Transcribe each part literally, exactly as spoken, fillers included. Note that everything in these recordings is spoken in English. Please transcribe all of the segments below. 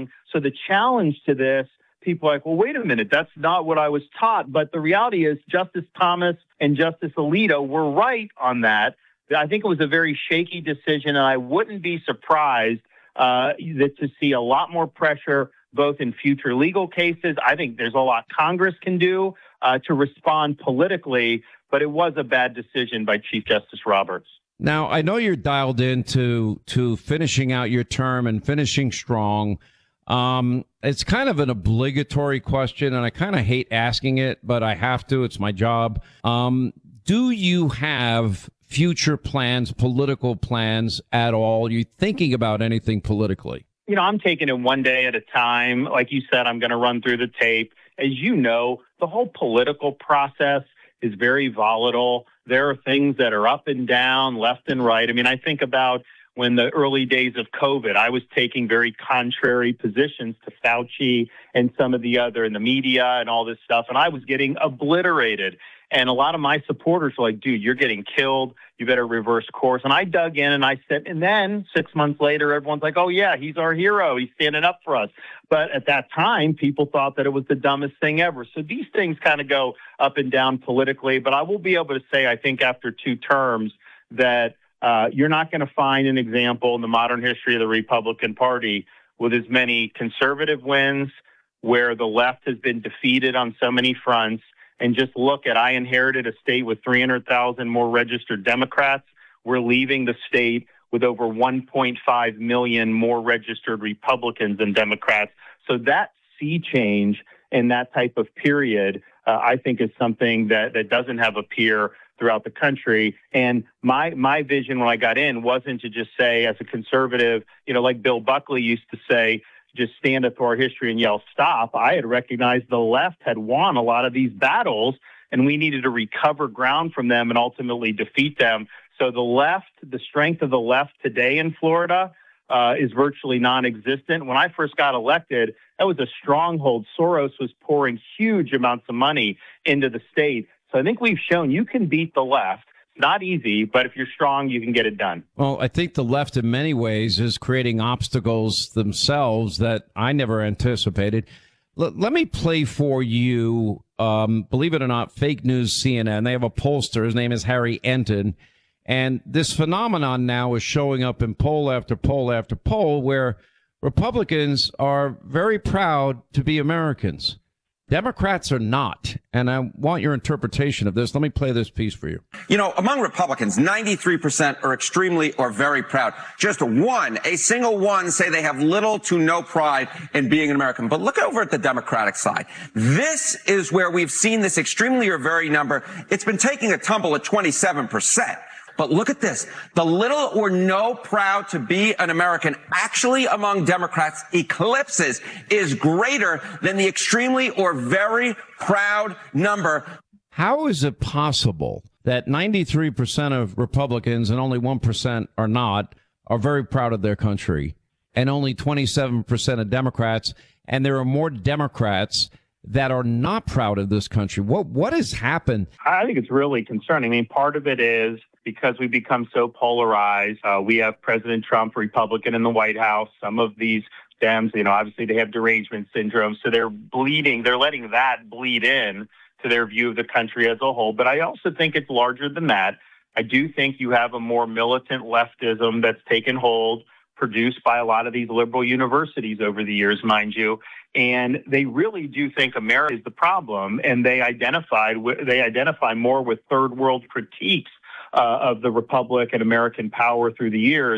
wrong. So the challenge to this, people are like, well, wait a minute, that's not what I was taught. But the reality is Justice Thomas and Justice Alito were right on that. I think it was a very shaky decision, and I wouldn't be surprised uh, that to see a lot more pressure both in future legal cases. I think there's a lot Congress can do uh, to respond politically, but it was a bad decision by Chief Justice Roberts. Now, I know you're dialed into to finishing out your term and finishing strong. Um, it's kind of an obligatory question, and I kind of hate asking it, but I have to. It's my job. Um, do you have future plans, political plans at all? Are you thinking about anything politically? You know, I'm taking it one day at a time. Like you said, I'm going to run through the tape. As you know, the whole political process is very volatile. There are things that are up and down, left and right. I mean, I think about when the early days of COVID, I was taking very contrary positions to Fauci and some of the other in the media and all this stuff, and I was getting obliterated. And a lot of my supporters were like, dude, you're getting killed. You better reverse course. And I dug in and I said, and then six months later, everyone's like, oh, yeah, he's our hero. He's standing up for us. But at that time, people thought that it was the dumbest thing ever. So these things kind of go up and down politically. But I will be able to say, I think after two terms, that uh, you're not going to find an example in the modern history of the Republican Party with as many conservative wins, where the left has been defeated on so many fronts. And just look at, I inherited a state with three hundred thousand more registered Democrats. We're leaving the state with over one point five million more registered Republicans than Democrats. So that sea change in that type of period, uh, I think is something that, that doesn't have a peer throughout the country. And my my vision when I got in wasn't to just say, as a conservative, you know, like Bill Buckley used to say, just stand up to our history and yell stop. I had recognized the left had won a lot of these battles, and we needed to recover ground from them and ultimately defeat them. So the left, the strength of the left today in Florida uh, is virtually non-existent. When I first got elected, that was a stronghold. Soros was pouring huge amounts of money into the state. So I think we've shown you can beat the left. Not easy, but if you're strong, you can get it done. Well, I think the left in many ways is creating obstacles themselves that I never anticipated. L- let me play for you, um, believe it or not, fake news C N N. They have a pollster. His name is Harry Enton. And this phenomenon now is showing up in poll after poll after poll where Republicans are very proud to be Americans. Democrats are not. And I want your interpretation of this. Let me play this piece for you. You know, among Republicans, ninety-three percent are extremely or very proud. Just one, a single one, say they have little to no pride in being an American. But look over at the Democratic side. This is where we've seen this extremely or very number. It's been taking a tumble at twenty-seven percent. But look at this. The little or no proud to be an American actually among Democrats eclipses is greater than the extremely or very proud number. How is it possible that ninety-three percent of Republicans and only one percent are not are very proud of their country, and only twenty-seven percent of Democrats, and there are more Democrats that are not proud of this country? What what has happened? I think it's really concerning. I mean, part of it is because we've become so polarized. Uh, we have President Trump, Republican, in the White House. Some of these Dems, you know, obviously they have derangement syndrome, so they're bleeding. They're letting that bleed in to their view of the country as a whole. But I also think it's larger than that. I do think you have a more militant leftism that's taken hold, produced by a lot of these liberal universities over the years, mind you. And they really do think America is the problem, and they identified with, they identify more with third world critiques uh, of the Republic and American power through the years.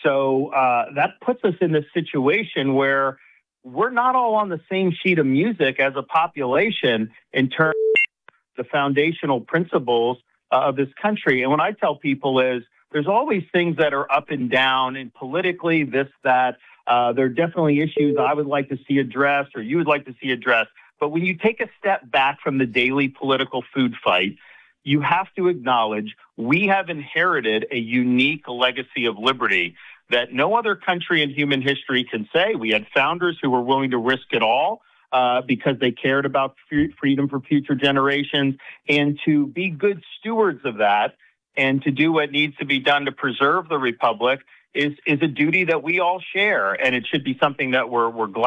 So uh, that puts us in this situation where we're not all on the same sheet of music as a population in terms of the foundational principles uh, of this country. And what I tell people is there's always things that are up and down, and politically, this, that. Uh, there are definitely issues I would like to see addressed or you would like to see addressed. But when you take a step back from the daily political food fight, you have to acknowledge we have inherited a unique legacy of liberty that no other country in human history can say. We had founders who were willing to risk it all uh, because they cared about f- freedom for future generations, and to be good stewards of that and to do what needs to be done to preserve the republic is is a duty that we all share, and it should be something that we're we're glad